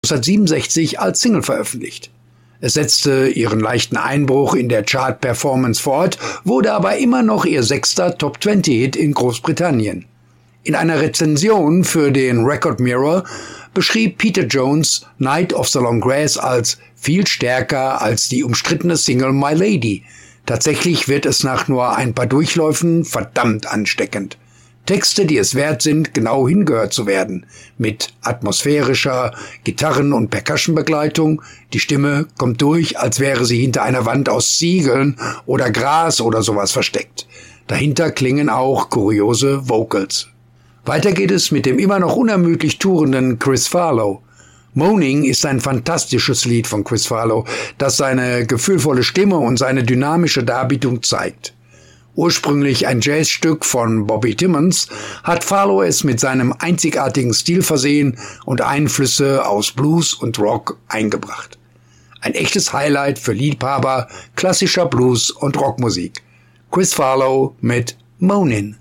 1967 als Single veröffentlicht. Es setzte ihren leichten Einbruch in der Chart-Performance fort, wurde aber immer noch ihr 6. Top-20-Hit in Großbritannien. In einer Rezension für den Record Mirror beschrieb Peter Jones Night of the Long Grass als viel stärker als die umstrittene Single My Lady. Tatsächlich wird es nach nur ein paar Durchläufen verdammt ansteckend. Texte, die es wert sind, genau hingehört zu werden. Mit atmosphärischer Gitarren- und Percussion-Begleitung. Die Stimme kommt durch, als wäre sie hinter einer Wand aus Ziegeln oder Gras oder sowas versteckt. Dahinter klingen auch kuriose Vocals. Weiter geht es mit dem immer noch unermüdlich tourenden Chris Farlowe. Moaning ist ein fantastisches Lied von Chris Farlowe, das seine gefühlvolle Stimme und seine dynamische Darbietung zeigt. Ursprünglich ein Jazzstück von Bobby Timmons, hat Farlowe es mit seinem einzigartigen Stil versehen und Einflüsse aus Blues und Rock eingebracht. Ein echtes Highlight für Liebhaber klassischer Blues- und Rockmusik. Chris Farlowe mit Moanin'.